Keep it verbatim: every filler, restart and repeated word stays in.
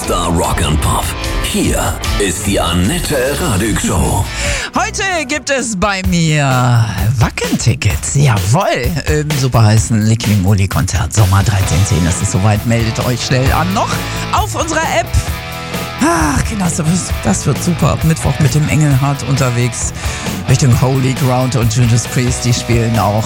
Superstar Rock and Pop. Hier ist die Annette Radig Show. Heute gibt es bei mir Wacken-Tickets. Jawohl, im super heißen Liquid Moly Konzert Sommer dreizehn zehn. Es ist soweit, meldet euch schnell an. Noch auf unserer App. Ach, Kinder, das wird super. Mittwoch mit dem Engelhardt unterwegs Richtung Holy Ground und Judas Priest, die spielen auch.